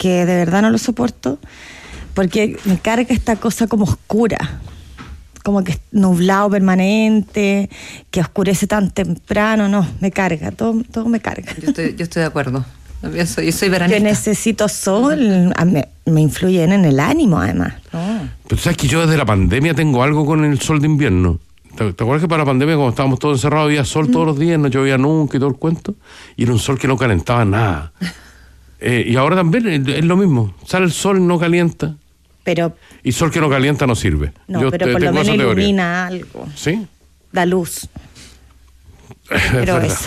porque de verdad no lo soporto, porque me carga esta cosa como oscura, como que es nublado permanente, que oscurece tan temprano, no, me carga, todo me carga. Yo estoy de acuerdo. Yo soy veranista. Yo necesito sol, me influyen en el ánimo además. No. Pero sabes que yo desde la pandemia tengo algo con el sol de invierno. ¿Te acuerdas que para la pandemia, cuando estábamos todos encerrados, había sol todos los días, no llovía nunca y todo el cuento? Y era un sol que no calentaba nada. Y ahora también es lo mismo. Sale el sol y no calienta. Y sol que no calienta no sirve. No, pero por lo menos ilumina algo. ¿Sí? Da luz. Pero eso.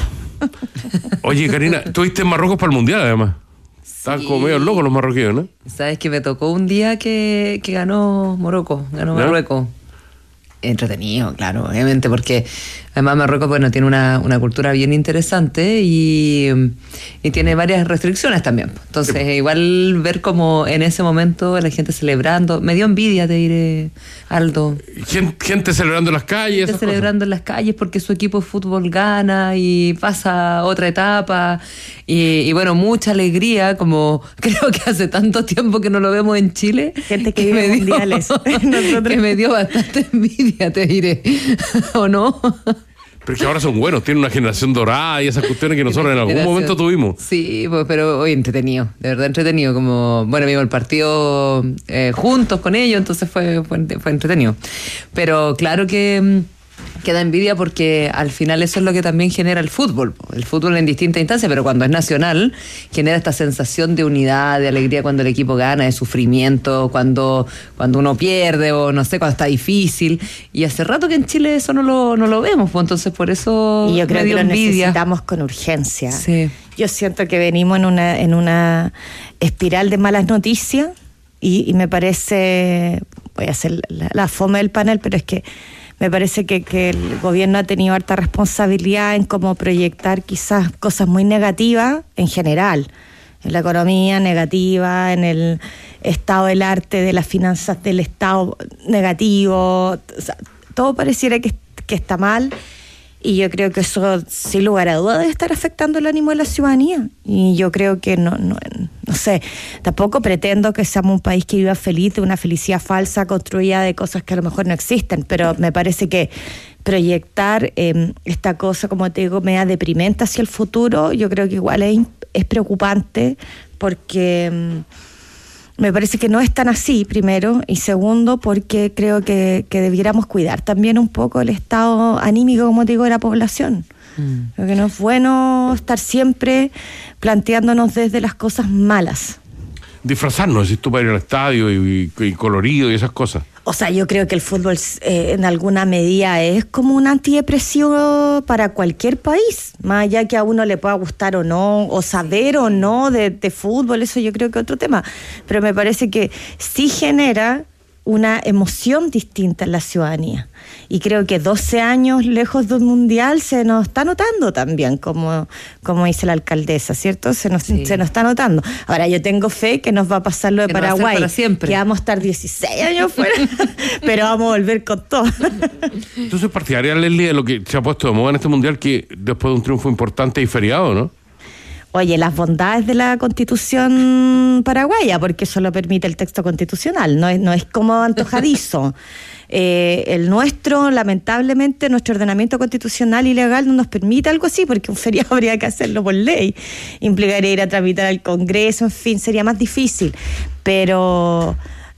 Oye, Karina, tú viste en Marruecos para el Mundial, además. Estaban como medio locos los marroquíes, ¿no? Sabes que me tocó un día que ganó Marruecos. Entretenido, claro, obviamente, porque además Marruecos, bueno, tiene una cultura bien interesante y tiene varias restricciones también. Entonces, igual ver como en ese momento la gente celebrando, me dio envidia, te diré, Aldo. Gente celebrando en las calles. Gente celebrando en las calles porque su equipo de fútbol gana y pasa otra etapa. Y bueno, mucha alegría, como creo que hace tanto tiempo que no lo vemos en Chile. Gente que vive mundiales. Que me dio bastante envidia, te diré. ¿O no? Pero es que ahora son buenos, tienen una generación dorada y esas cuestiones que nosotros en algún momento tuvimos. Sí, pues, pero hoy entretenido, de verdad entretenido, como, bueno, vimos el partido juntos con ellos, entonces fue entretenido. Pero claro que da envidia porque al final eso es lo que también genera el fútbol en distintas instancias, pero cuando es nacional genera esta sensación de unidad, de alegría cuando el equipo gana, de sufrimiento cuando uno pierde o no sé, cuando está difícil, y hace rato que en Chile eso no lo vemos, pues entonces por eso y yo creo me dio que lo envidia. necesitamos con urgencia. Sí. Yo siento que venimos en una espiral de malas noticias y me parece, voy a hacer la fome del panel, pero es que me parece que el gobierno ha tenido harta responsabilidad en cómo proyectar quizás cosas muy negativas en general, en la economía negativa, en el estado del arte, de las finanzas del Estado negativo, o sea, todo pareciera que está mal. Y yo creo que eso, sin lugar a dudas, debe estar afectando el ánimo de la ciudadanía. Y yo creo que no sé, tampoco pretendo que seamos un país que viva feliz, de una felicidad falsa construida de cosas que a lo mejor no existen, pero me parece que proyectar esta cosa, como te digo, media deprimente hacia el futuro, yo creo que igual es preocupante, porque me parece que no es tan así, primero, y segundo, porque creo que debiéramos cuidar también un poco el estado anímico, como te digo, de la población. Creo que no es bueno estar siempre planteándonos desde las cosas malas. Disfrazarnos, si tú para ir al estadio y colorido y esas cosas. O sea, yo creo que el fútbol en alguna medida es como un antidepresivo para cualquier país, más allá que a uno le pueda gustar o no, o saber o no de fútbol, eso yo creo que es otro tema, pero me parece que sí genera una emoción distinta en la ciudadanía, y creo que 12 años lejos de un mundial se nos está notando también, como dice la alcaldesa, ¿cierto? Se nos está notando. Ahora, yo tengo fe que nos va a pasar lo de Paraguay, que vamos a estar 16 años fuera, pero vamos a volver con todo. Entonces, partidaria, Leslie, de lo que se ha puesto de moda en este mundial, que después de un triunfo importante y feriado, ¿no? Oye, las bondades de la Constitución paraguaya, porque eso lo permite el texto constitucional, no es como antojadizo. El nuestro, lamentablemente, nuestro ordenamiento constitucional y legal no nos permite algo así, porque un feriado habría que hacerlo por ley, implicaría ir a tramitar al Congreso, en fin, sería más difícil, pero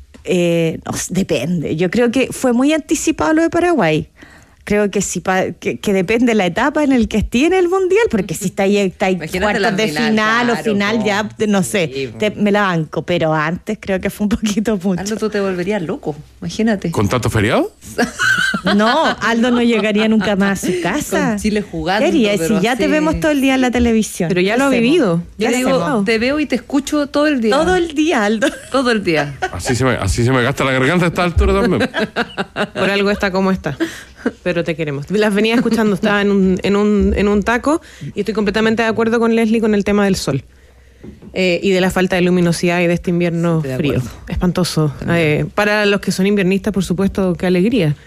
depende. Yo creo que fue muy anticipado lo de Paraguay. Creo que sí, que depende de la etapa en el que esté en el mundial, porque si está ahí cuartos de final claro, o final, ya no sé, me la banco, pero antes creo que fue un poquito mucho. Aldo, tú te volverías loco, imagínate. ¿Con tanto feriado? No, Aldo no llegaría nunca más a su casa. Con Chile jugando. ¿Qué haría? Si ya te vemos todo el día en la televisión. Pero ya lo ha vivido. Yo digo, te veo y te escucho todo el día. Todo el día, Aldo. Todo el día. Así se me gasta la garganta a esta altura también. Por algo está como está. Pero te queremos. Las venía escuchando, estaba en un taco, y estoy completamente de acuerdo con Leslie con el tema del sol. Y de la falta de luminosidad y de este invierno frío. Espantoso. Para los que son inviernistas, por supuesto, qué alegría.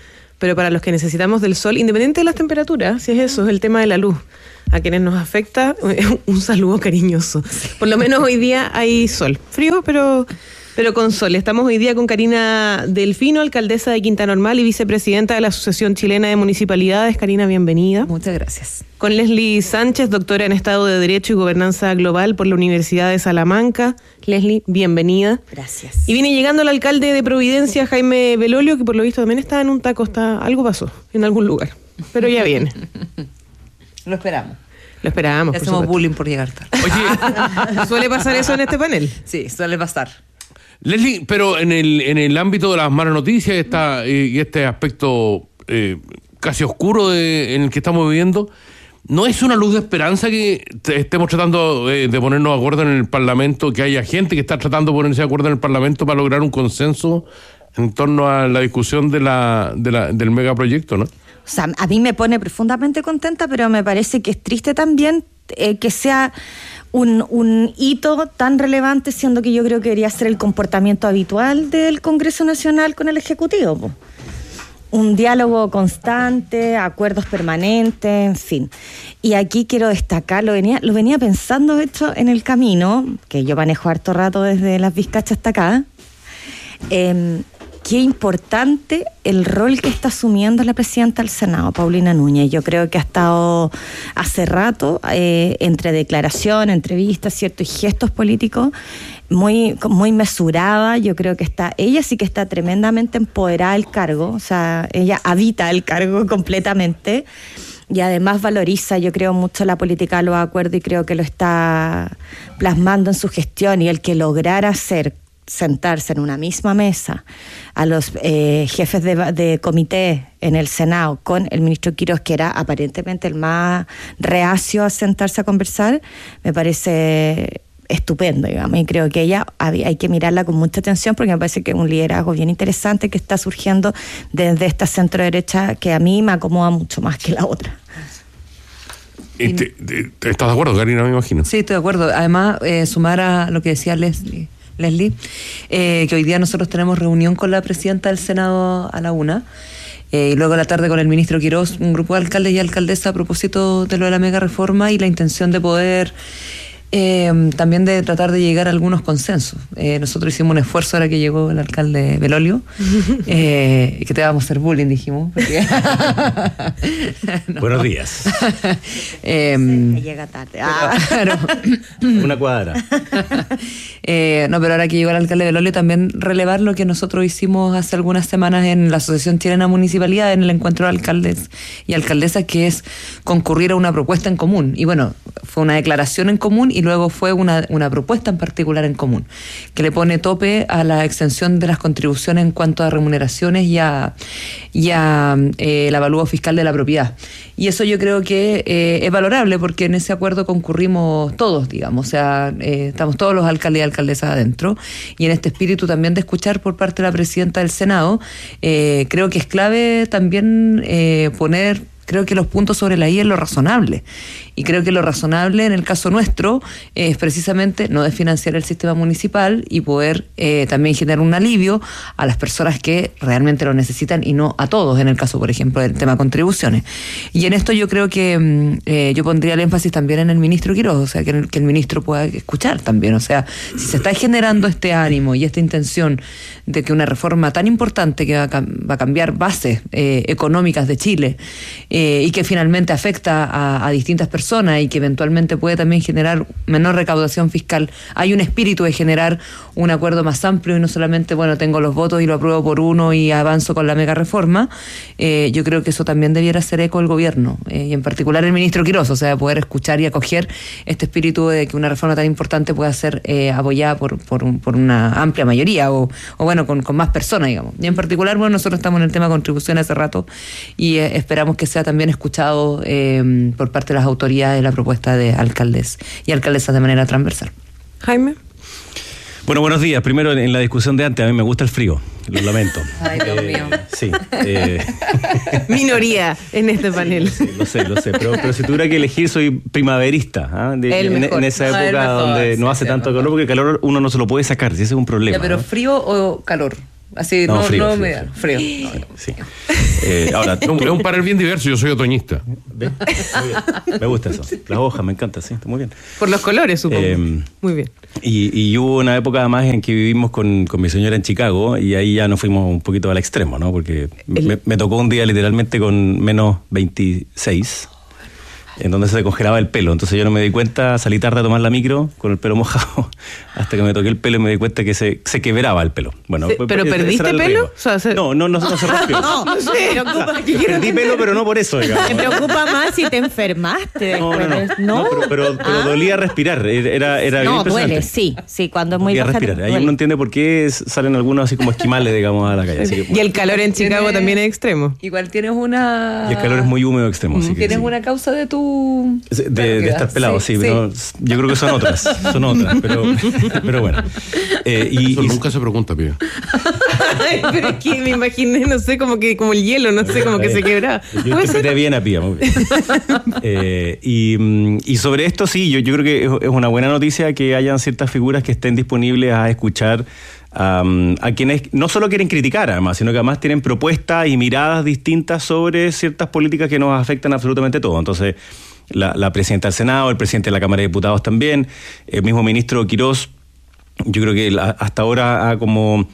pero para los que necesitamos del sol, independiente de las temperaturas, si es eso, es el tema de la luz. A quienes nos afecta, un saludo cariñoso. Por lo menos hoy día hay sol. Frío, pero con sol. Estamos hoy día con Karina Delfino, alcaldesa de Quinta Normal y vicepresidenta de la Asociación Chilena de Municipalidades. Karina, bienvenida. Muchas gracias. Con Leslie Sánchez, doctora en Estado de Derecho y Gobernanza Global por la Universidad de Salamanca. Leslie, bienvenida. Gracias. Y viene llegando el alcalde de Providencia, Jaime Belolio, que por lo visto también está en un taco, algo pasó en algún lugar, pero ya viene. Lo esperamos. Lo esperamos. Hacemos bullying por llegar tarde. Oye, ¿Suele pasar eso en este panel? Sí, suele pasar. Leslie, pero en el ámbito de las malas noticias y este aspecto casi oscuro en el que estamos viviendo, ¿no es una luz de esperanza que estemos tratando de ponernos de acuerdo en el Parlamento, que haya gente que está tratando de ponerse de acuerdo en el Parlamento para lograr un consenso en torno a la discusión del megaproyecto, ¿no? O sea, a mí me pone profundamente contenta, pero me parece que es triste también que sea un hito tan relevante, siendo que yo creo que debería ser el comportamiento habitual del Congreso Nacional con el Ejecutivo, po. Un diálogo constante, acuerdos permanentes, en fin. Y aquí quiero destacar, lo venía pensando, de hecho, en el camino, que yo manejo harto rato desde Las Vizcachas hasta acá, qué importante el rol que está asumiendo la presidenta del Senado, Paulina Núñez. Yo creo que ha estado hace rato, entre declaración, entrevistas, ¿cierto? Y gestos políticos, muy mesurada. Yo creo que ella sí que está tremendamente empoderada del cargo, o sea, ella habita el cargo completamente. Y además valoriza, yo creo, mucho la política de los acuerdos y creo que lo está plasmando en su gestión. Y el que lograra sentarse en una misma mesa a los jefes de comité en el Senado con el ministro Quirós, que era aparentemente el más reacio a sentarse a conversar, me parece estupendo, digamos, y creo que ella hay que mirarla con mucha atención porque me parece que es un liderazgo bien interesante que está surgiendo desde esta centro derecha que a mí me acomoda mucho más que la otra. ¿Estás de acuerdo, Karina, me imagino? Sí, estoy de acuerdo. Además, sumar a lo que decía Leslie, que hoy día nosotros tenemos reunión con la presidenta del Senado a la 1:00, y luego a la tarde con el ministro Quirós, un grupo de alcaldes y alcaldesas a propósito de lo de la mega reforma y la intención de poder también de tratar de llegar a algunos consensos. Nosotros hicimos un esfuerzo ahora que llegó el alcalde Belolio, que te vamos a hacer bullying, dijimos. Porque no. Buenos días. Llega tarde. Claro. Una cuadra. No, pero ahora que llegó el alcalde Belolio, también relevar lo que nosotros hicimos hace algunas semanas en la Asociación Chilena de Municipalidades, en el encuentro de alcaldes y alcaldesas, que es concurrir a una propuesta en común. Y bueno, fue una declaración en común y luego fue una propuesta en particular en común, que le pone tope a la exención de las contribuciones en cuanto a remuneraciones y a el avalúo fiscal de la propiedad. Y eso yo creo que es valorable porque en ese acuerdo concurrimos todos, digamos, o sea, estamos todos los alcaldes y alcaldesas adentro, y en este espíritu también de escuchar por parte de la presidenta del Senado, creo que es clave también poner, creo que los puntos sobre la I es lo razonable. Y creo que lo razonable en el caso nuestro es precisamente no desfinanciar el sistema municipal y poder también generar un alivio a las personas que realmente lo necesitan y no a todos, en el caso, por ejemplo, del tema de contribuciones. Y en esto yo creo que yo pondría el énfasis también en el ministro Quirós, o sea, que el ministro pueda escuchar también. O sea, si se está generando este ánimo y esta intención de que una reforma tan importante que va a cambiar bases económicas de Chile y que finalmente afecta a distintas personas y que eventualmente puede también generar menor recaudación fiscal, hay un espíritu de generar un acuerdo más amplio y no solamente, bueno, tengo los votos y lo apruebo por uno y avanzo con la mega reforma. Yo creo que eso también debiera ser eco del gobierno y en particular el ministro Quirós, o sea, poder escuchar y acoger este espíritu de que una reforma tan importante pueda ser apoyada por una amplia mayoría o bueno, con más personas, digamos. Y en particular, bueno, nosotros estamos en el tema de contribuciones hace rato y esperamos que sea también escuchado por parte de las autoridades de la propuesta de alcaldes y alcaldesas de manera transversal. Jaime. Bueno, buenos días. Primero, en la discusión de antes, a mí me gusta el frío, lo lamento. Ay, Dios mío. Sí. Minoría en este panel. Sí, lo sé. Pero si tuviera que elegir, soy primaverista. En esa época donde no hace tanto calor, porque el calor uno no se lo puede sacar, si ese es un problema. Ya, pero ¿frío o calor? Así, No, no, frío, no frío, mediano, frío. Sí. Ahora, Es un panel bien diverso, yo soy otoñista. ¿ves? Muy bien. Me gusta eso. Las hojas, me encanta, sí, está muy bien. Por los colores, supongo. Muy bien. Y hubo una época además en que vivimos con mi señora en Chicago y ahí ya nos fuimos un poquito al extremo, ¿no? Porque me tocó un día literalmente con menos 26, en donde se congelaba el pelo. Entonces yo no me di cuenta, salí tarde a tomar la micro con el pelo mojado, hasta que me toqué el pelo y me di cuenta que se quebraba el pelo. Bueno, ¿Pero ese perdiste era el pelo? riesgo. O sea, No se rompió. No sé, Perdí pelo, pero no por eso, digamos. me preocupa más si te enfermaste después. No, pero dolía respirar. Era bien No, impresionante. duele, sí, cuando es muy Dolía baja. respirar. Ahí duele. uno entiende por qué salen algunos así como esquimales, digamos, a la calle. Así que, Y el calor en Chicago Tiene- también es extremo. Igual tienes una... y el calor es muy húmedo extremo. Así que Tienes sí. una causa de tu... De estar pelado, sí. Pero yo creo que son otras, pero bueno. Eso nunca se pregunta, pibe. Ay, pero es que me imaginé, no sé, como el hielo, no sé, como que se quebraba. Yo ¿Puede ser? interpreté bien a Pía, muy bien. Y sobre esto sí, yo creo que es una buena noticia que hayan ciertas figuras que estén disponibles a escuchar a quienes no solo quieren criticar además, sino que además tienen propuestas y miradas distintas sobre ciertas políticas que nos afectan absolutamente todo. Entonces, la presidenta del Senado, el presidente de la Cámara de Diputados también, el mismo ministro Quirós, yo creo que hasta ahora ha como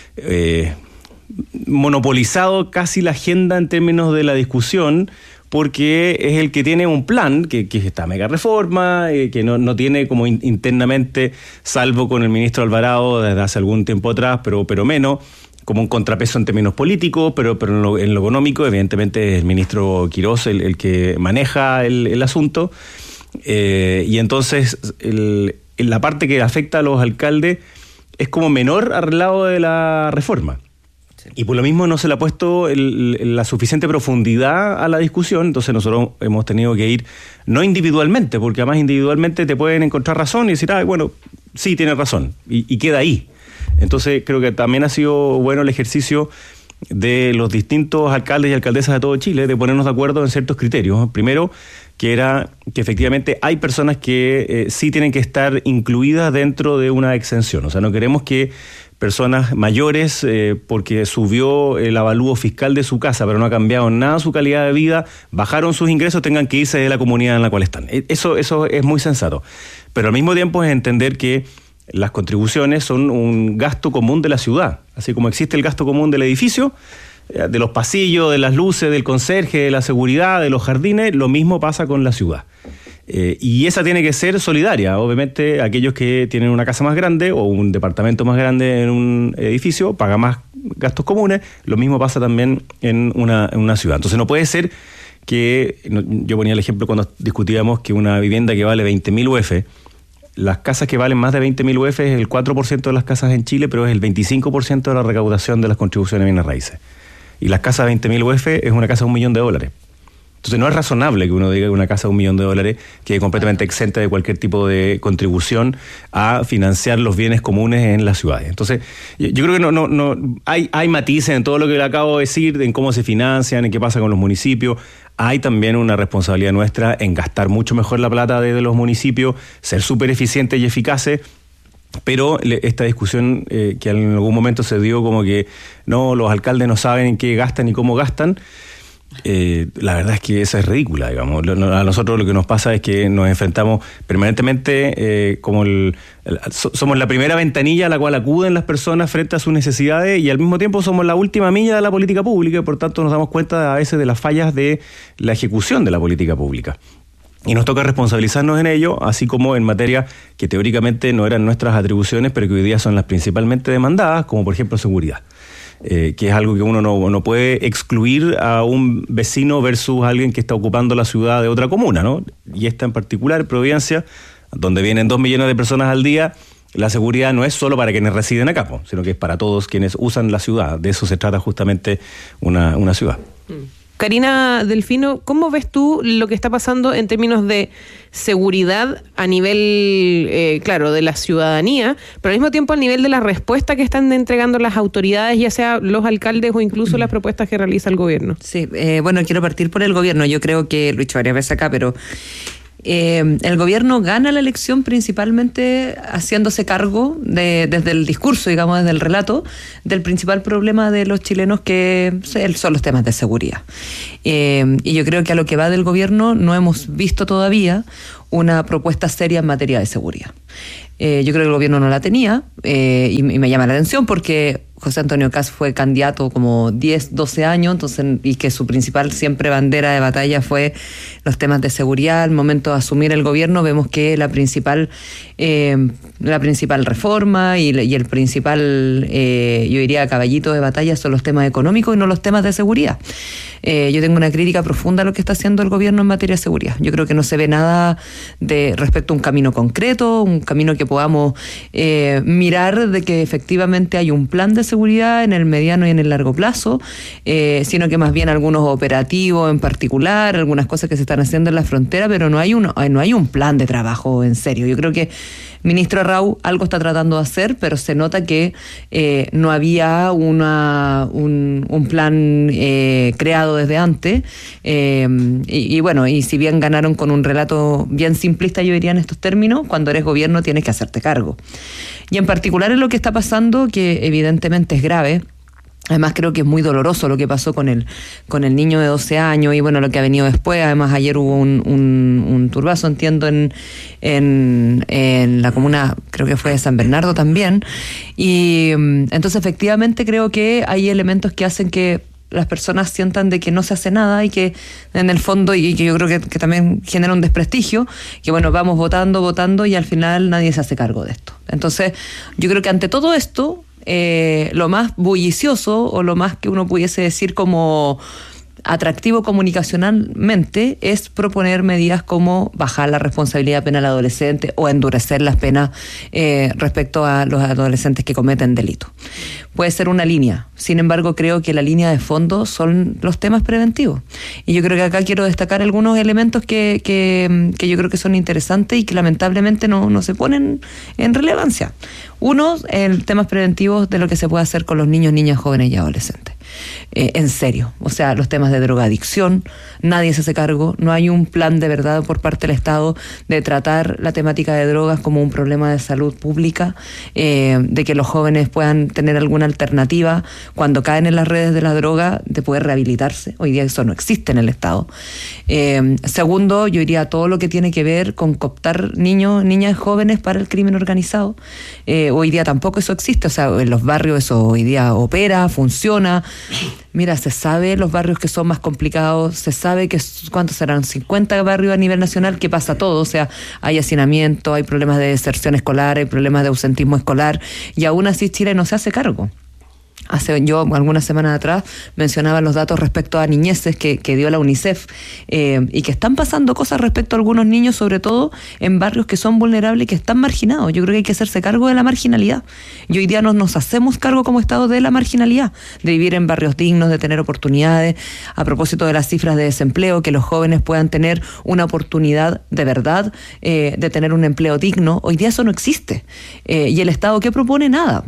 monopolizado casi la agenda en términos de la discusión, porque es el que tiene un plan, que es esta mega reforma, que no tiene como internamente, salvo con el ministro Alvarado desde hace algún tiempo atrás, pero menos, como un contrapeso en términos políticos, pero en lo económico, evidentemente es el ministro Quirós el que maneja el asunto, y entonces la parte que afecta a los alcaldes es como menor al lado de la reforma. Y por lo mismo no se le ha puesto la suficiente profundidad a la discusión, entonces nosotros hemos tenido que ir, no individualmente, porque además individualmente te pueden encontrar razón y decir, bueno, sí, tienes razón, y queda ahí. Entonces creo que también ha sido bueno el ejercicio de los distintos alcaldes y alcaldesas de todo Chile de ponernos de acuerdo en ciertos criterios. Primero, que era que efectivamente hay personas que sí tienen que estar incluidas dentro de una exención. O sea, no queremos que personas mayores, porque subió el avalúo fiscal de su casa, pero no ha cambiado nada su calidad de vida, bajaron sus ingresos, tengan que irse de la comunidad en la cual están. Eso es muy sensato. Pero al mismo tiempo es entender que las contribuciones son un gasto común de la ciudad. Así como existe el gasto común del edificio, de los pasillos, de las luces, del conserje, de la seguridad, de los jardines, lo mismo pasa con la ciudad. Y esa tiene que ser solidaria. Obviamente, aquellos que tienen una casa más grande o un departamento más grande en un edificio pagan más gastos comunes. Lo mismo pasa también en una ciudad. Entonces, no puede ser que, yo ponía el ejemplo cuando discutíamos que una vivienda que vale 20.000 UF, las casas que valen más de 20.000 UF es el 4% de las casas en Chile, pero es el 25% de la recaudación de las contribuciones de bienes raíces. Y las casas de 20.000 UF es una casa de $1 millón. Entonces no es razonable que uno diga que una casa de $1 millón quede completamente exenta de cualquier tipo de contribución a financiar los bienes comunes en las ciudades. Entonces yo creo que hay matices en todo lo que le acabo de decir, en cómo se financian, en qué pasa con los municipios. Hay también una responsabilidad nuestra en gastar mucho mejor la plata de los municipios, ser súper eficientes y eficaces. Pero esta discusión que en algún momento se dio como que no, los alcaldes no saben en qué gastan y cómo gastan, la verdad es que esa es ridícula, digamos. A nosotros lo que nos pasa es que nos enfrentamos permanentemente como somos la primera ventanilla a la cual acuden las personas frente a sus necesidades y al mismo tiempo somos la última milla de la política pública y por tanto nos damos cuenta a veces de las fallas de la ejecución de la política pública. Y nos toca responsabilizarnos en ello, así como en materia que teóricamente no eran nuestras atribuciones, pero que hoy día son las principalmente demandadas, como por ejemplo seguridad. Que es algo que uno no puede excluir a un vecino versus alguien que está ocupando la ciudad de otra comuna, ¿no? Y esta en particular, Providencia, donde vienen 2 millones de personas al día, la seguridad no es solo para quienes residen acá, sino que es para todos quienes usan la ciudad. De eso se trata justamente una ciudad. Karina Delfino, ¿cómo ves tú lo que está pasando en términos de seguridad a nivel, claro, de la ciudadanía, pero al mismo tiempo al nivel de la respuesta que están entregando las autoridades, ya sea los alcaldes o incluso las propuestas que realiza el gobierno? Sí, bueno, quiero partir por el gobierno. Yo creo que lo he dicho varias veces acá, pero el gobierno gana la elección principalmente haciéndose cargo desde el discurso, digamos, desde el relato, del principal problema de los chilenos, que son los temas de seguridad. Y yo creo que a lo que va del gobierno no hemos visto todavía una propuesta seria en materia de seguridad. Yo creo que el gobierno no la tenía, y me llama la atención porque José Antonio Kast fue candidato como 10, 12 años, entonces, y que su principal siempre bandera de batalla fue los temas de seguridad. Al momento de asumir el gobierno vemos que la principal reforma y el principal, yo diría, caballito de batalla son los temas económicos y no los temas de seguridad. Yo tengo una crítica profunda a lo que está haciendo el gobierno en materia de seguridad. Yo creo que no se ve nada respecto a un camino concreto, un camino que podamos mirar de que efectivamente hay un plan de seguridad en el mediano y en el largo plazo, sino que más bien algunos operativos en particular, algunas cosas que se están haciendo en la frontera, pero no hay un plan de trabajo en serio. Yo creo que ministro Arrau algo está tratando de hacer, pero se nota que no había un plan creado desde antes, y bueno, y si bien ganaron con un relato bien simplista, yo diría en estos términos, cuando eres gobierno tienes que hacerte cargo. Y en particular en lo que está pasando, que evidentemente es grave. Además creo que es muy doloroso lo que pasó con el niño de 12 años y bueno, lo que ha venido después. Además ayer hubo un turbazo, entiendo, en la comuna, creo que fue de San Bernardo también. Y entonces efectivamente creo que hay elementos que hacen que las personas sientan de que no se hace nada y que en el fondo, y que yo creo que también genera un desprestigio, que bueno, vamos votando y al final nadie se hace cargo de esto. Entonces yo creo que ante todo esto, lo más bullicioso o lo más que uno pudiese decir como atractivo comunicacionalmente es proponer medidas como bajar la responsabilidad penal adolescente o endurecer las penas respecto a los adolescentes que cometen delitos. Puede ser una línea, sin embargo creo que la línea de fondo son los temas preventivos. Y yo creo que acá quiero destacar algunos elementos que yo creo que son interesantes y que lamentablemente no se ponen en relevancia. Uno, en temas preventivos de lo que se puede hacer con los niños, niñas, jóvenes y adolescentes. En serio, o sea, los temas de drogadicción, nadie se hace cargo, no hay un plan de verdad por parte del Estado de tratar la temática de drogas como un problema de salud pública, de que los jóvenes puedan tener alguna alternativa cuando caen en las redes de la droga, de poder rehabilitarse. Hoy día eso no existe en el Estado. Segundo, yo diría todo lo que tiene que ver con cooptar niños, niñas, jóvenes para el crimen organizado. Hoy día tampoco eso existe, o sea, en los barrios eso hoy día opera, funciona. Mira, se sabe los barrios que son más complicados, se sabe que cuántos serán, 50 barrios a nivel nacional, que pasa todo, o sea, hay hacinamiento, hay problemas de deserción escolar, hay problemas de ausentismo escolar, y aún así Chile no se hace cargo. Yo algunas semanas atrás mencionaba los datos respecto a niñeces que dio la UNICEF, y que están pasando cosas respecto a algunos niños, sobre todo en barrios que son vulnerables y que están marginados. Yo creo que hay que hacerse cargo de la marginalidad. Y hoy día nos hacemos cargo como Estado de la marginalidad, de vivir en barrios dignos, de tener oportunidades. A propósito de las cifras de desempleo, que los jóvenes puedan tener una oportunidad de verdad, de tener un empleo digno. Hoy día eso no existe. ¿Y el Estado qué propone? Nada.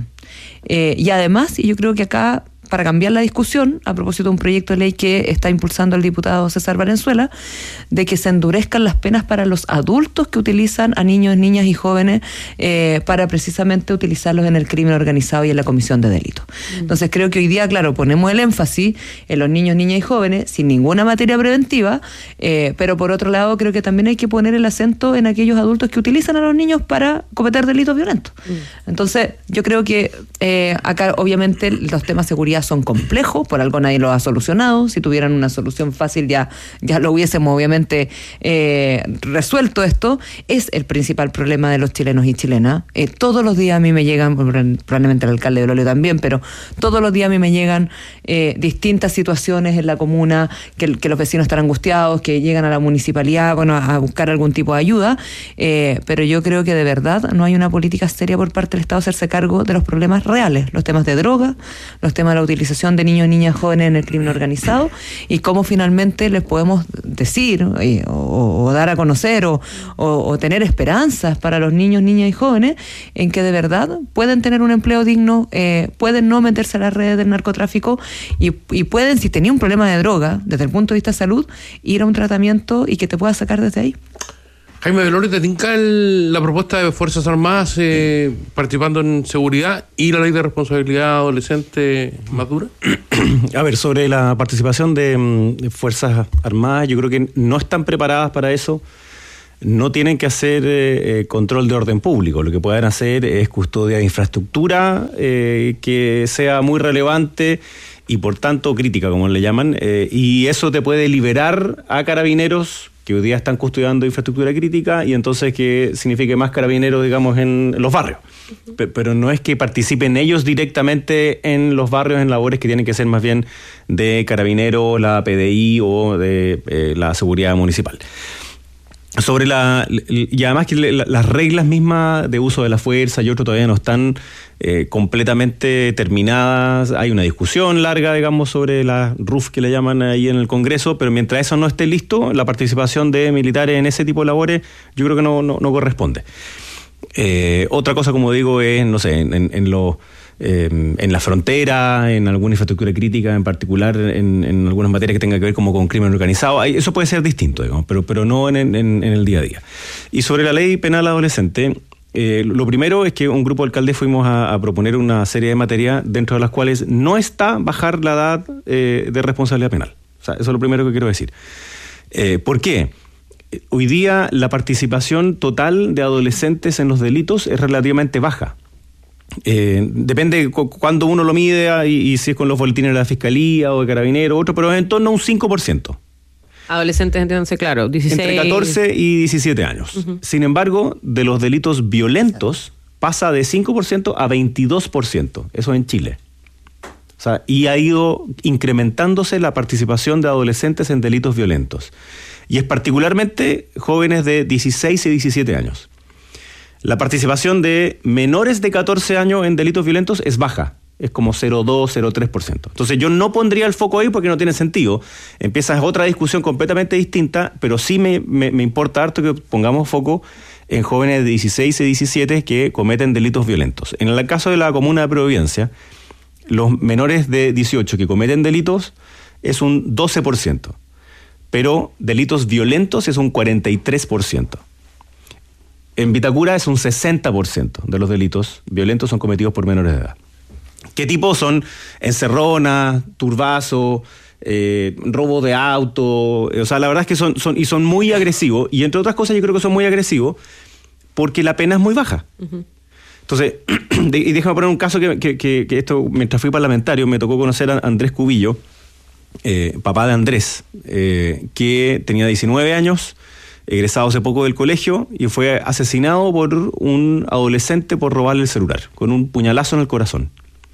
Y además, y yo creo que acá, para cambiar la discusión, a propósito de un proyecto de ley que está impulsando el diputado César Valenzuela, de que se endurezcan las penas para los adultos que utilizan a niños, niñas y jóvenes para precisamente utilizarlos en el crimen organizado y en la comisión de delitos. Entonces creo que hoy día, claro, ponemos el énfasis en los niños, niñas y jóvenes sin ninguna materia preventiva, pero por otro lado creo que también hay que poner el acento en aquellos adultos que utilizan a los niños para cometer delitos violentos. Entonces yo creo que acá obviamente los temas de seguridad son complejos, por algo nadie los ha solucionado. Si tuvieran una solución fácil ya lo hubiésemos obviamente resuelto esto. Es el principal problema de los chilenos y chilenas. Todos los días a mí me llegan, probablemente el alcalde de Lolio también, pero todos los días a mí me llegan distintas situaciones en la comuna, que los vecinos están angustiados, que llegan a la municipalidad, bueno, a buscar algún tipo de ayuda, pero yo creo que de verdad no hay una política seria por parte del Estado a hacerse cargo de los problemas reales, los temas de droga, los temas de la utilización de niños, niñas, jóvenes en el crimen organizado, y cómo finalmente les podemos decir o dar a conocer o tener esperanzas para los niños, niñas y jóvenes en que de verdad pueden tener un empleo digno, pueden no meterse a las redes del narcotráfico y pueden, si tenía un problema de droga desde el punto de vista de salud, ir a un tratamiento y que te pueda sacar desde ahí. Jaime Belolio, ¿te tinca la propuesta de Fuerzas Armadas participando en seguridad y la ley de responsabilidad adolescente más dura? A ver, sobre la participación de Fuerzas Armadas, yo creo que no están preparadas para eso. No tienen que hacer control de orden público. Lo que pueden hacer es custodia de infraestructura que sea muy relevante y por tanto crítica, como le llaman, y eso te puede liberar a carabineros que hoy día están custodiando infraestructura crítica y entonces que signifique más carabineros, digamos, en los barrios. Pero no es que participen ellos directamente en los barrios en labores que tienen que ser más bien de carabineros, la PDI o de la seguridad municipal. Sobre y además que las reglas mismas de uso de la fuerza y otro todavía no están completamente terminadas. Hay una discusión larga, digamos, sobre la RUF que le llaman ahí en el Congreso, pero mientras eso no esté listo, la participación de militares en ese tipo de labores yo creo que no corresponde. Otra cosa, como digo, es, no sé, en la frontera, en alguna infraestructura crítica, en particular en algunas materias que tengan que ver como con crimen organizado. Eso puede ser distinto, digamos, pero no en el día a día. Y sobre la ley penal adolescente, lo primero es que un grupo de alcaldes fuimos a proponer una serie de materias dentro de las cuales no está bajar la edad de responsabilidad penal. O sea, eso es lo primero que quiero decir. ¿Por qué? Hoy día la participación total de adolescentes en los delitos es relativamente baja. Depende de cuándo uno lo mide y si es con los boletines de la Fiscalía o de Carabineros, otro, pero en torno a un 5%. Adolescentes, entiéndanse, claro, 16... Entre 14 y 17 años. Uh-huh. Sin embargo, de los delitos violentos pasa de 5% a 22%. Eso en Chile. O sea, y ha ido incrementándose la participación de adolescentes en delitos violentos. Y es particularmente jóvenes de 16 y 17 años. La participación de menores de 14 años en delitos violentos es baja. Es como 0,2, 0,3%. Entonces yo no pondría el foco ahí porque no tiene sentido. Empieza otra discusión completamente distinta, pero sí me importa harto que pongamos foco en jóvenes de 16 y 17 que cometen delitos violentos. En el caso de la comuna de Providencia, los menores de 18 que cometen delitos es un 12%, pero delitos violentos es un 43%. En Vitacura es un 60% de los delitos violentos son cometidos por menores de edad. ¿Qué tipo son? Encerrona, turbazo, robo de auto. O sea, la verdad es que son muy agresivos. Y entre otras cosas yo creo que son muy agresivos porque la pena es muy baja. Uh-huh. Entonces, y déjame poner un caso que esto, mientras fui parlamentario, me tocó conocer a Andrés Cubillo, papá de Andrés, que tenía 19 años, egresado hace poco del colegio y fue asesinado por un adolescente por robarle el celular, con un puñalazo en el corazón.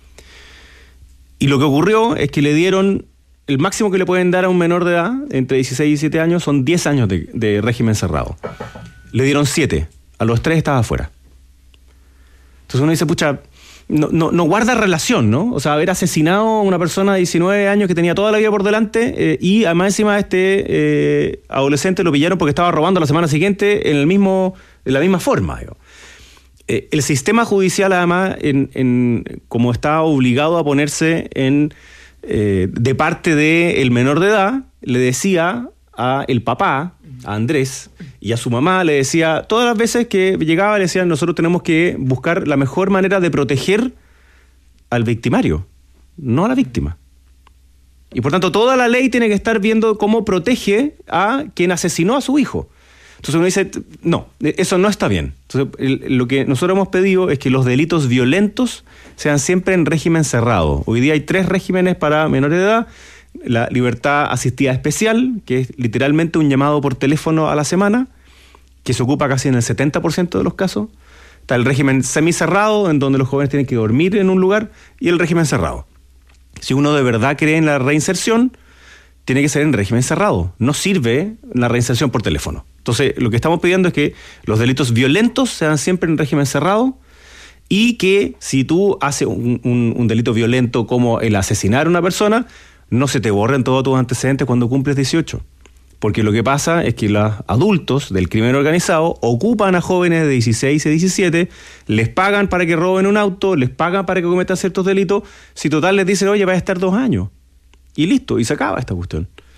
Y lo que ocurrió es que le dieron, el máximo que le pueden dar a un menor de edad, entre 16 y 17 años, son 10 años de régimen cerrado. Le dieron 7, a los 3 estaba afuera. Entonces uno dice, pucha, no guarda relación, ¿no? O sea, haber asesinado a una persona de 19 años que tenía toda la vida por delante y además encima adolescente lo pillaron porque estaba robando la semana siguiente de la misma forma, digo. El sistema judicial, además, como está obligado a ponerse de parte del menor de edad, le decía a el papá, a Andrés, y a su mamá, le decía, todas las veces que llegaba, le decían, nosotros tenemos que buscar la mejor manera de proteger al victimario, no a la víctima. Y por tanto, toda la ley tiene que estar viendo cómo protege a quien asesinó a su hijo. Entonces uno dice, no, eso no está bien. Entonces, lo que nosotros hemos pedido es que los delitos violentos sean siempre en régimen cerrado. Hoy día hay 3 regímenes para menores de edad. La libertad asistida especial, que es literalmente un llamado por teléfono a la semana, que se ocupa casi en el 70% de los casos. Está el régimen semicerrado, en donde los jóvenes tienen que dormir en un lugar, y el régimen cerrado. Si uno de verdad cree en la reinserción, tiene que ser en régimen cerrado. No sirve la reinserción por teléfono. Entonces, lo que estamos pidiendo es que los delitos violentos sean siempre en régimen cerrado y que si tú haces un delito violento como el asesinar a una persona, no se te borren todos tus antecedentes cuando cumples 18. Porque lo que pasa es que los adultos del crimen organizado ocupan a jóvenes de 16 y 17, les pagan para que roben un auto, les pagan para que cometan ciertos delitos, si total les dicen, oye, vas a estar 2 años. Y listo, y se acaba esta cuestión.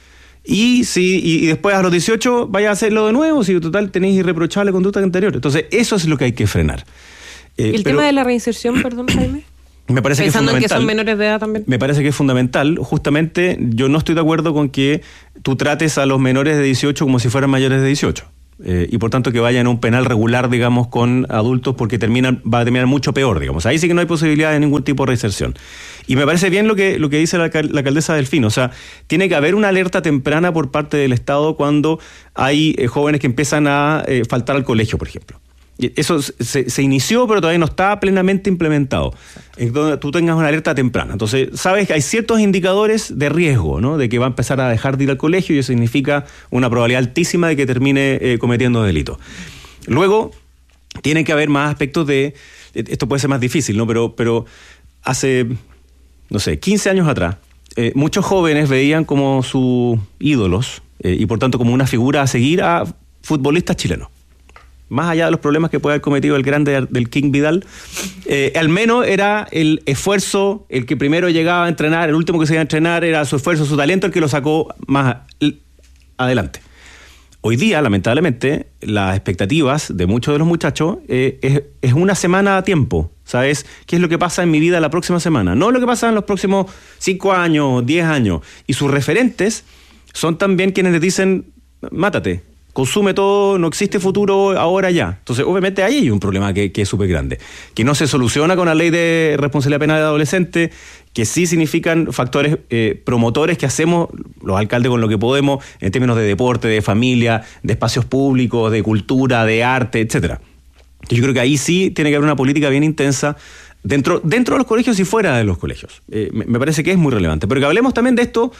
Y después a los 18 vaya a hacerlo de nuevo, si total tenéis irreprochable conducta anterior. Entonces, eso es lo que hay que frenar. ¿El tema de la reinserción, perdón, Jaime? Me parece Pensando que es fundamental. en que son menores de edad también. Me parece que es fundamental. Justamente, yo no estoy de acuerdo con que tú trates a los menores de 18 como si fueran mayores de 18. Y por tanto que vayan a un penal regular, digamos, con adultos, porque va a terminar mucho peor, digamos. Ahí sí que no hay posibilidad de ningún tipo de reinserción. Y me parece bien lo que dice la alcaldesa Delfino. O sea, tiene que haber una alerta temprana por parte del Estado cuando hay jóvenes que empiezan a faltar al colegio, por ejemplo. Eso se inició, pero todavía no está plenamente implementado. Entonces, tú tengas una alerta temprana. Entonces, sabes que hay ciertos indicadores de riesgo, ¿no? De que va a empezar a dejar de ir al colegio y eso significa una probabilidad altísima de que termine cometiendo delitos. Luego, tiene que haber más aspectos de... Esto puede ser más difícil, ¿no? Pero hace, no sé, 15 años atrás, muchos jóvenes veían como sus ídolos y por tanto como una figura a seguir a futbolistas chilenos. Más allá de los problemas que puede haber cometido el grande del King Vidal, al menos era el esfuerzo, el que primero llegaba a entrenar, el último que se iba a entrenar, era su esfuerzo, su talento, el que lo sacó más adelante. Hoy día, lamentablemente, las expectativas de muchos de los muchachos es una semana a tiempo. ¿Sabes? ¿Qué es lo que pasa en mi vida la próxima semana? No lo que pasa en los próximos 5 años, 10 años. Y sus referentes son también quienes les dicen, mátate. Consume todo, no existe futuro ahora ya. Entonces, obviamente, ahí hay un problema que es súper grande, que no se soluciona con la ley de responsabilidad penal de adolescentes, que sí significan factores promotores que hacemos los alcaldes con lo que podemos en términos de deporte, de familia, de espacios públicos, de cultura, de arte, etcétera. Yo creo que ahí sí tiene que haber una política bien intensa dentro de los colegios y fuera de los colegios. Me parece que es muy relevante. Pero que hablemos también de esto,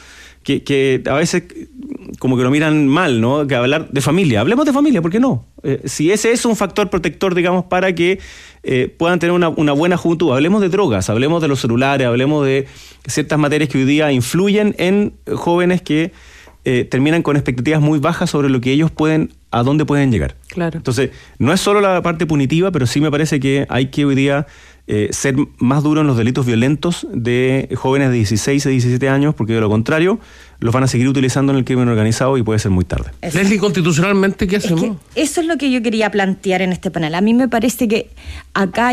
que a veces como que lo miran mal, ¿no? Que hablar de familia. Hablemos de familia, ¿por qué no? Si ese es un factor protector, digamos, para que puedan tener una buena juventud. Hablemos de drogas, hablemos de los celulares, hablemos de ciertas materias que hoy día influyen en jóvenes que terminan con expectativas muy bajas sobre lo que ellos a dónde pueden llegar. Claro. Entonces, no es solo la parte punitiva, pero sí me parece que hay que hoy día ser más duro en los delitos violentos de jóvenes de 16 a 17 años, porque de lo contrario los van a seguir utilizando en el crimen organizado y puede ser muy tarde. Leslie, constitucionalmente, ¿qué hacemos? Eso es lo que yo quería plantear en este panel. A mí me parece que acá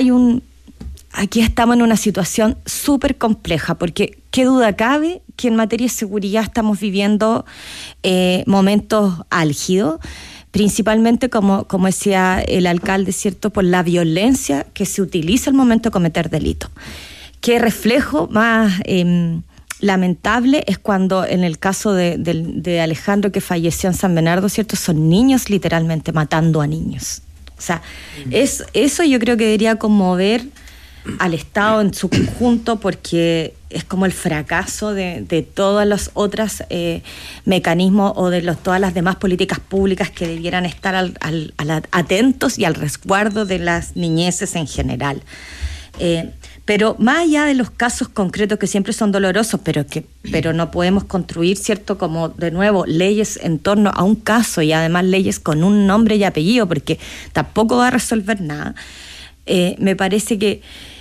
aquí estamos en una situación súper compleja, porque qué duda cabe que en materia de seguridad estamos viviendo momentos álgidos, principalmente, como decía el alcalde, ¿cierto?, por la violencia que se utiliza al momento de cometer delitos. Qué reflejo más lamentable es cuando, en el caso de Alejandro, que falleció en San Bernardo, ¿cierto?, son niños literalmente matando a niños. O sea, eso yo creo que debería conmover al Estado en su conjunto, porque es como el fracaso de todos los otros mecanismos o de todas las demás políticas públicas que debieran estar atentos y al resguardo de las niñeces en general. Pero más allá de los casos concretos que siempre son dolorosos, pero no podemos construir, ¿cierto?, como de nuevo leyes en torno a un caso y además leyes con un nombre y apellido, porque tampoco va a resolver nada. Me parece que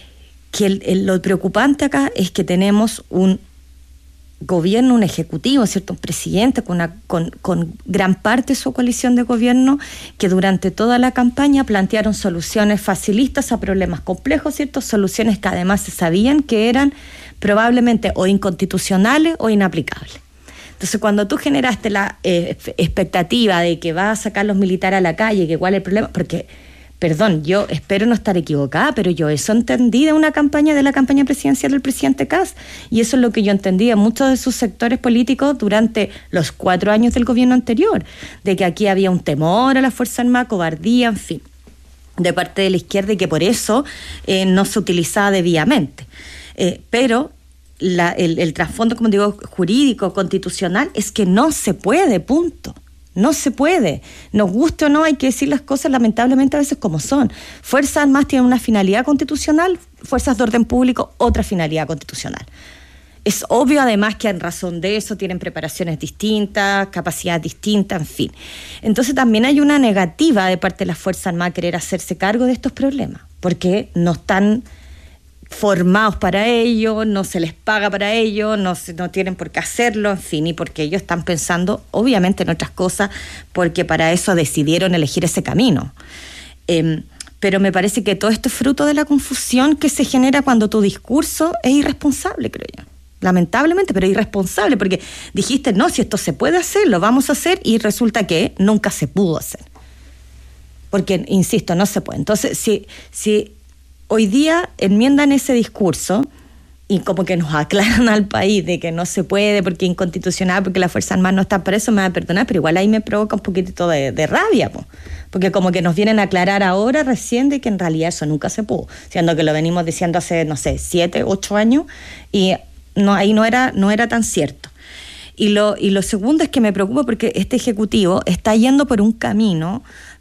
lo preocupante acá es que tenemos un gobierno, un ejecutivo, ¿cierto?, un presidente con gran parte de su coalición de gobierno que durante toda la campaña plantearon soluciones facilistas a problemas complejos, ¿cierto?, soluciones que además se sabían que eran probablemente o inconstitucionales o inaplicables. Entonces, cuando tú generaste la expectativa de que vas a sacar los militares a la calle, que igual el problema, porque perdón, yo espero no estar equivocada, pero yo eso entendí de la campaña presidencial del presidente Kast, y eso es lo que yo entendí en muchos de sus sectores políticos durante los 4 años del gobierno anterior, de que aquí había un temor a la Fuerza Armada, cobardía, en fin, de parte de la izquierda, y que por eso no se utilizaba debidamente. Pero el trasfondo, como digo, jurídico, constitucional, es que no se puede, punto. No se puede. Nos guste o no, hay que decir las cosas lamentablemente a veces como son. Fuerzas Armadas tienen una finalidad constitucional, fuerzas de orden público otra finalidad constitucional. Es obvio además que en razón de eso tienen preparaciones distintas, capacidades distintas, en fin. Entonces también hay una negativa de parte de las Fuerzas Armadas a querer hacerse cargo de estos problemas, porque no están formados para ello, no se les paga para ello, no tienen por qué hacerlo, en fin, y porque ellos están pensando obviamente en otras cosas, porque para eso decidieron elegir ese camino. Pero me parece que todo esto es fruto de la confusión que se genera cuando tu discurso es irresponsable, creo yo. Lamentablemente, pero irresponsable, porque dijiste, no, si esto se puede hacer, lo vamos a hacer, y resulta que nunca se pudo hacer. Porque, insisto, no se puede. Entonces, si hoy día enmiendan ese discurso y como que nos aclaran al país de que no se puede porque es inconstitucional, porque las Fuerzas Armadas no están para eso, me van a perdonar, pero igual ahí me provoca un poquitito de rabia, po. Porque como que nos vienen a aclarar ahora recién de que en realidad eso nunca se pudo, siendo que lo venimos diciendo hace, no sé, 7, 8 años, y no, ahí no era tan cierto. Y lo segundo es que me preocupa porque este Ejecutivo está yendo por un camino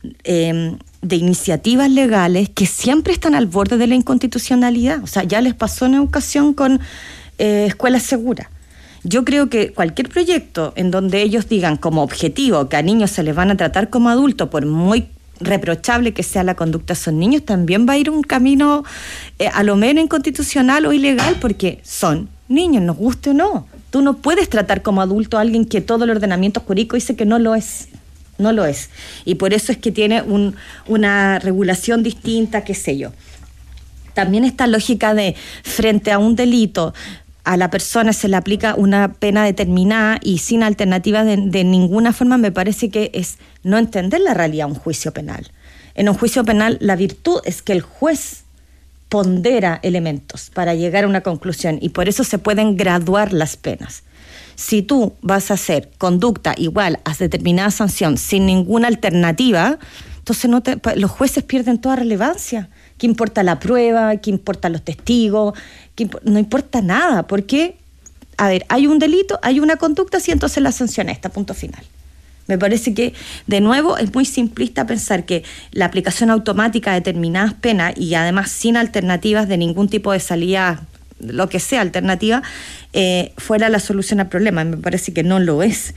de iniciativas legales que siempre están al borde de la inconstitucionalidad. O sea, ya les pasó en educación con escuelas seguras. Yo creo que cualquier proyecto en donde ellos digan como objetivo que a niños se les van a tratar como adultos, por muy reprochable que sea la conducta de esos niños, también va a ir un camino a lo menos inconstitucional o ilegal, porque son niños, nos guste o no. Tú no puedes tratar como adulto a alguien que todo el ordenamiento jurídico dice que no lo es. No lo es. Y por eso es que tiene una regulación distinta, qué sé yo. También esta lógica de frente a un delito, a la persona se le aplica una pena determinada y sin alternativa de ninguna forma, me parece que es no entender la realidad de un juicio penal. En un juicio penal la virtud es que el juez pondera elementos para llegar a una conclusión, y por eso se pueden graduar las penas. Si tú vas a hacer conducta igual a determinada sanción sin ninguna alternativa, entonces los jueces pierden toda relevancia. ¿Qué importa la prueba? ¿Qué importan los testigos? No importa nada, porque, a ver, hay un delito, hay una conducta, sí, entonces la sanción está, punto final. Me parece que, de nuevo, es muy simplista pensar que la aplicación automática de determinadas penas y además sin alternativas de ningún tipo de salida, lo que sea alternativa, fuera la solución al problema. Me parece que no lo es.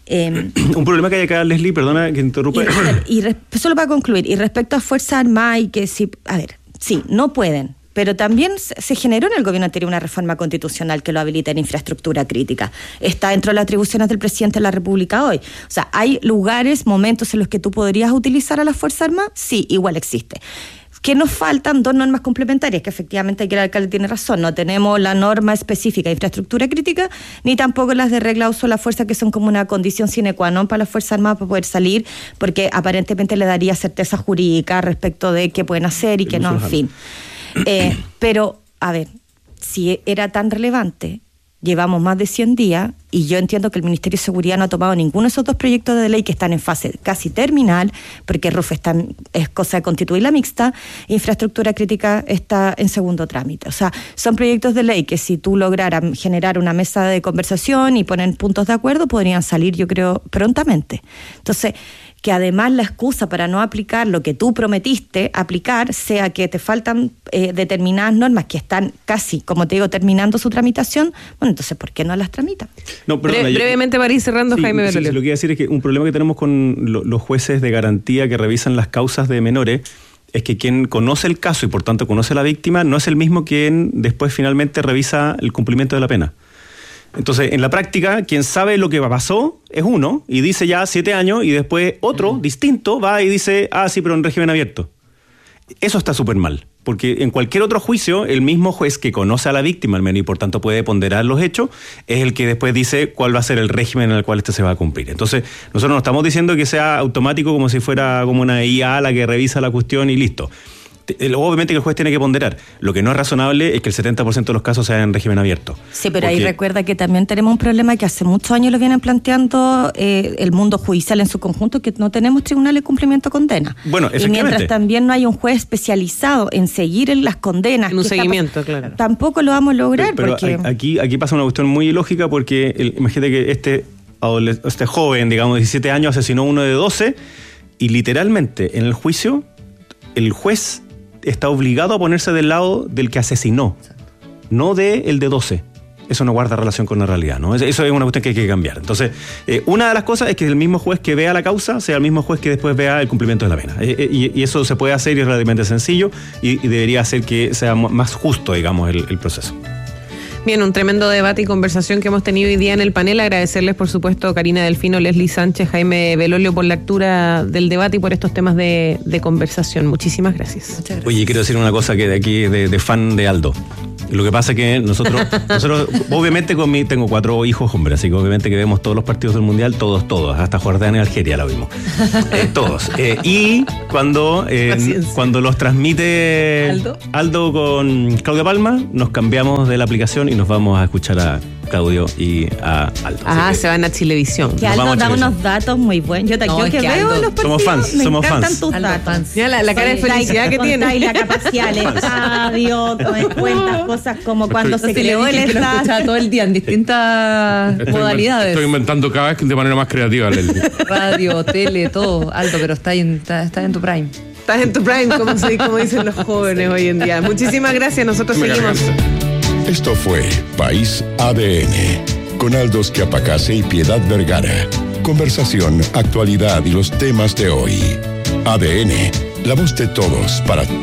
Un problema que hay acá, Leslie, perdona que interrumpa. Solo para concluir, y respecto a Fuerzas Armadas, y que sí, a ver, sí, no pueden, pero también se generó en el gobierno anterior una reforma constitucional que lo habilita en infraestructura crítica. Está dentro de las atribuciones del presidente de la República hoy. O sea, ¿hay lugares, momentos en los que tú podrías utilizar a las Fuerzas Armadas? Sí, igual existe. Que nos faltan 2 normas complementarias, que efectivamente aquí el alcalde tiene razón, no tenemos la norma específica de infraestructura crítica, ni tampoco las de regla de uso de la fuerza, que son como una condición sine qua non para las Fuerzas Armadas para poder salir, porque aparentemente le daría certeza jurídica respecto de qué pueden hacer y qué no, en fin. Pero, a ver, si era tan relevante, llevamos más de 100 días y yo entiendo que el Ministerio de Seguridad no ha tomado ninguno de esos 2 proyectos de ley que están en fase casi terminal, porque RUF es cosa de constituir la mixta, infraestructura crítica está en segundo trámite. O sea, son proyectos de ley que si tú lograras generar una mesa de conversación y poner puntos de acuerdo, podrían salir, yo creo, prontamente. Entonces, que además la excusa para no aplicar lo que tú prometiste aplicar sea que te faltan determinadas normas que están casi, como te digo, terminando su tramitación, bueno, entonces, ¿por qué no las tramitan? No, perdona, brevemente para ir cerrando, sí, Jaime Belolio. Sí, lo que iba a decir es que un problema que tenemos con los jueces de garantía que revisan las causas de menores es que quien conoce el caso y por tanto conoce a la víctima no es el mismo quien después finalmente revisa el cumplimiento de la pena. Entonces, en la práctica, quien sabe lo que pasó es uno y dice ya 7 años y después otro, distinto, va y dice, sí, pero en régimen abierto. Eso está súper mal, porque en cualquier otro juicio, el mismo juez que conoce a la víctima al menos y por tanto puede ponderar los hechos, es el que después dice cuál va a ser el régimen en el cual este se va a cumplir. Entonces, nosotros no estamos diciendo que sea automático como si fuera como una IA la que revisa la cuestión y listo. Obviamente que el juez tiene que ponderar. Lo que no es razonable es que el 70% de los casos sean en régimen abierto. Sí, pero ahí recuerda que también tenemos un problema que hace muchos años lo vienen planteando el mundo judicial en su conjunto, que no tenemos tribunales de cumplimiento de condena. Bueno, efectivamente. Y mientras también no hay un juez especializado en seguir en las condenas, en un seguimiento, claro, tampoco lo vamos a lograr. Pero porque aquí pasa una cuestión muy ilógica, porque imagínate que este joven, digamos, de 17 años, asesinó a uno de 12 y literalmente en el juicio el juez está obligado a ponerse del lado del que asesinó, no del de 12. eso no guarda relación con la realidad, ¿no? Eso es una cuestión que hay que cambiar. Entonces, una de las cosas es que el mismo juez que vea la causa sea el mismo juez que después vea el cumplimiento de la pena. Y eso se puede hacer y es relativamente sencillo y debería hacer que sea más justo, digamos, el proceso. Bien, un tremendo debate y conversación que hemos tenido hoy día en el panel. Agradecerles, por supuesto, Karina Delfino, Leslie Sánchez, Jaime Belolio por la lectura del debate y por estos temas de conversación. Muchísimas gracias. Muchas gracias. Oye, quiero decir una cosa que de aquí, de fan de Aldo. Lo que pasa es que nosotros obviamente tengo 4 hijos hombres, así que obviamente que vemos todos los partidos del Mundial, todos, hasta Jordania y Algeria la vimos. Todos. Y cuando los transmite Aldo con Claudia Palma, nos cambiamos de la aplicación y nos vamos a escuchar a Claudio y a Aldo. Se van a Chilevisión. Que Aldo da unos datos muy buenos. Yo que veo Aldo, los partidos, me encantan fans. tus Aldo datos. fans. Mira la cara de felicidad que tiene. Y la capacidad del estadio, cuentas cosas como cuando se creó el que lo estadio. escuchaba todo el día en distintas modalidades. Estoy inventando cada vez de manera más creativa, Leslie. Radio, tele, todo. Aldo, pero estás en tu prime. Estás en tu prime, como dicen los jóvenes hoy en día. Muchísimas gracias, nosotros seguimos. Esto fue País ADN, con Aldo Schiapacase y Piedad Vergara. Conversación, actualidad y los temas de hoy. ADN, la voz de todos para